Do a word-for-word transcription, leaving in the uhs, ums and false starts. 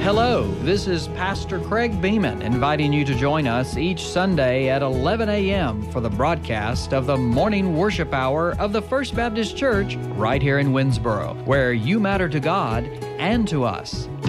Hello, this is Pastor Craig Beeman inviting you to join us each Sunday at eleven a.m. for the broadcast of the morning worship hour of the First Baptist Church right here in Winnsboro, where you matter to God and to us.